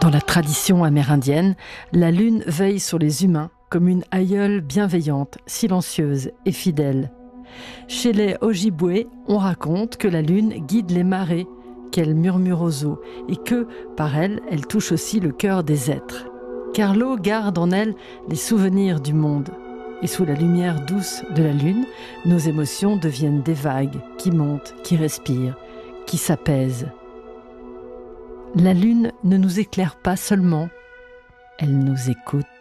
Dans la tradition amérindienne, la lune veille sur les humains comme une aïeule bienveillante, silencieuse et fidèle. Chez les Ojibwe, on raconte que la lune guide les marées, qu'elle murmure aux eaux et que, par elle, elle touche aussi le cœur des êtres. Car l'eau garde en elle les souvenirs du monde. Et sous la lumière douce de la lune, nos émotions deviennent des vagues qui montent, qui respirent, qui s'apaisent. La lune ne nous éclaire pas seulement, elle nous écoute.